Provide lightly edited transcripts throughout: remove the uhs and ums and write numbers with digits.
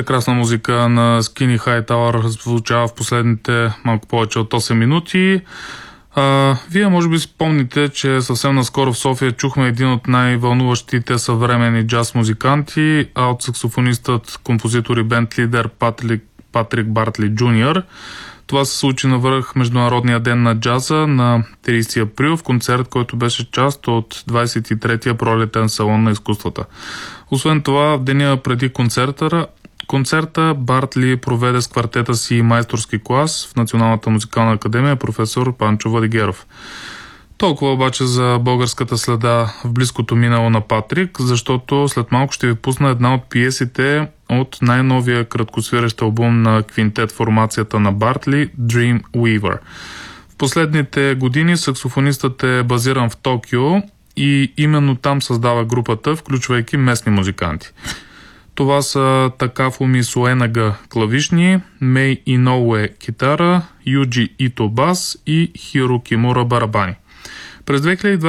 Прекрасна музика на Skinny Hightower звучава в последните малко повече от 8 минути. Вие може би спомните, че съвсем наскоро в София чухме един от най-вълнуващите съвременни джаз музиканти, от саксофонистът, композитор и бенд лидер Патрик Бартли Джуниор. Това се случи навръх Международния ден на джаза на 30 април в концерт, който беше част от 23-я пролетен салон на изкуствата. Освен това, в деня преди концерта Бартли проведе с квартета си майсторски клас в Националната музикална академия професор Панчо Владигеров. Толкова обаче за българската следа в близкото минало на Патрик, защото след малко ще ви пусна една от пиесите от най-новия краткосвирещ албум на квинтет формацията на Бартли Dream Weaver. В последните години саксофонистът е базиран в Токио и именно там създава групата, включвайки местни музиканти. Това са Такафуми Суенага клавишни, Мей Иноуе китара, Юджи Ито бас и Хиро Кимура барабани. През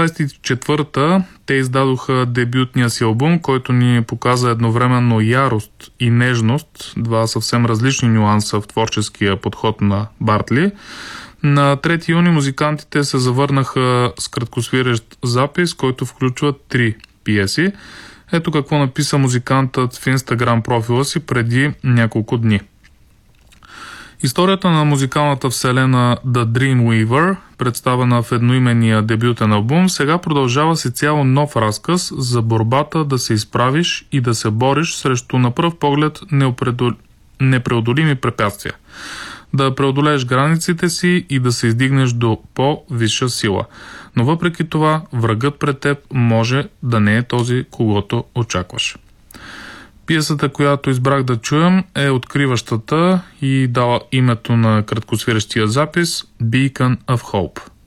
2024 те издадоха дебютния си албум, който ни показа едновременно ярост и нежност, два съвсем различни нюанса в творческия подход на Бартли. На 3 юни музикантите се завърнаха с краткосвирещ запис, който включва 3 пиеси. Ето какво написа музикантът в Инстаграм профила си преди няколко дни. Историята на музикалната вселена The Dreamweaver, представена в едноименния дебютен албум, сега продължава си цяло нов разказ за борбата да се изправиш и да се бориш срещу на пръв поглед непреодолими препятствия. Да преодолееш границите си и да се издигнеш до по-висша сила. Но въпреки това, врагът пред теб може да не е този, когото очакваш. Пиесата, която избрах да чуем, е откриващата и дала името на краткосвирещия запис Beacon of Hope.